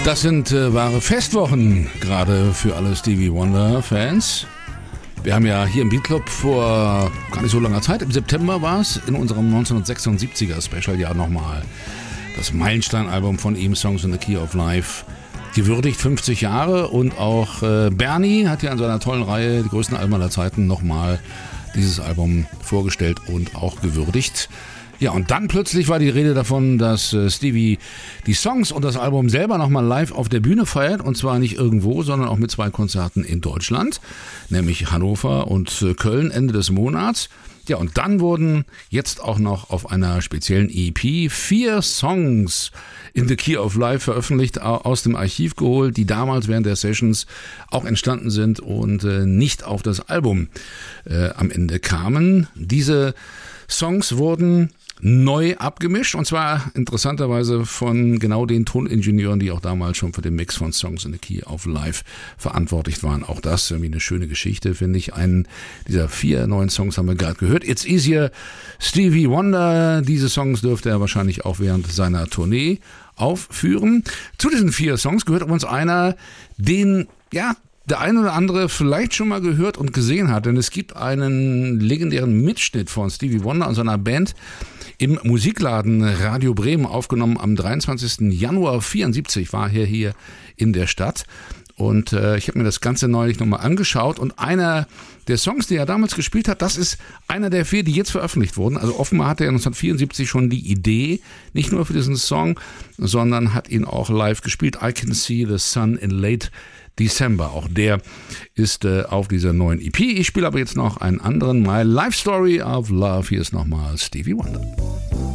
Das sind wahre Festwochen, gerade für alle Stevie Wonder-Fans. Wir haben ja hier im Beatclub vor gar nicht so langer Zeit, im September war es, in unserem 1976er Special-Jahr nochmal das Meilenstein-Album von ihm, Songs in the Key of Life, gewürdigt, 50 Jahre. Und auch Bernie hat ja in seiner tollen Reihe, die größten Alben aller Zeiten, nochmal dieses Album vorgestellt und auch gewürdigt. Ja, und dann plötzlich war die Rede davon, dass Stevie die Songs und das Album selber nochmal live auf der Bühne feiert. Und zwar nicht irgendwo, sondern auch mit 2 Konzerten in Deutschland, nämlich Hannover und Köln Ende des Monats. Ja, und dann wurden jetzt auch noch auf einer speziellen EP 4 Songs in the Key of Life veröffentlicht, aus dem Archiv geholt, die damals während der Sessions auch entstanden sind und nicht auf das Album am Ende kamen. Diese Songs wurden neu abgemischt, und zwar interessanterweise von genau den Toningenieuren, die auch damals schon für den Mix von Songs in the Key of Life verantwortlich waren. Auch das irgendwie eine schöne Geschichte, finde ich. Einen dieser 4 neuen Songs haben wir gerade gehört. It's Easier, Stevie Wonder. Diese Songs dürfte er wahrscheinlich auch während seiner Tournee aufführen. Zu diesen 4 Songs gehört uns einer, den, der ein oder andere vielleicht schon mal gehört und gesehen hat, denn es gibt einen legendären Mitschnitt von Stevie Wonder und seiner Band im Musikladen Radio Bremen aufgenommen am 23. Januar 74, war er hier in der Stadt. Und ich habe mir das Ganze neulich nochmal angeschaut, und einer der Songs, die er damals gespielt hat, das ist einer der 4, die jetzt veröffentlicht wurden. Also offenbar hatte er 1974 schon die Idee, nicht nur für diesen Song, sondern hat ihn auch live gespielt. I Can See the Sun in Late December. Auch der ist auf dieser neuen EP. Ich spiele aber jetzt noch einen anderen, My Life Story of Love. Hier ist nochmal Stevie Wonder.